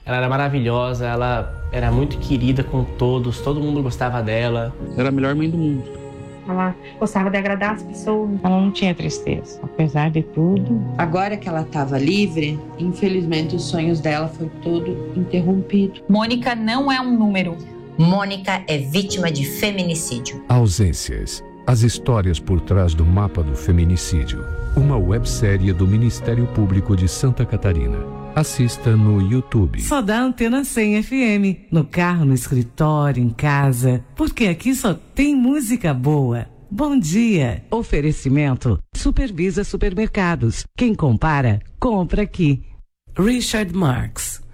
Ela era maravilhosa, ela era muito querida com todos, todo mundo gostava dela. Era a melhor mãe do mundo. Ela gostava de agradar as pessoas. Ela não tinha tristeza, apesar de tudo. Agora que ela estava livre, infelizmente os sonhos dela foi todo interrompido. Mônica não é um número. Mônica é vítima de feminicídio. Ausências. As histórias por trás do mapa do feminicídio. Uma websérie do Ministério Público de Santa Catarina. Assista no YouTube. Só dá Antena 100 FM. No carro, no escritório, em casa. Porque aqui só tem música boa. Bom dia. Oferecimento. Supervisa Supermercados. Quem compara, compra aqui. Richard Marx.